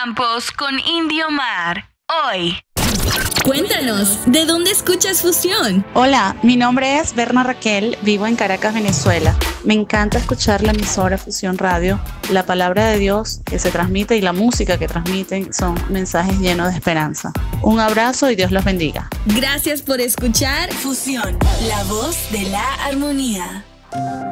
Campos con Indio Mar. Hoy. Cuéntanos, ¿de dónde escuchas Fusión? Hola, mi nombre es Berna Raquel, vivo en Caracas, Venezuela. Me encanta escuchar la emisora Fusión Radio. La palabra de Dios que se transmite y la música que transmiten son mensajes llenos de esperanza. Un abrazo y Dios los bendiga. Gracias por escuchar Fusión, la voz de la armonía.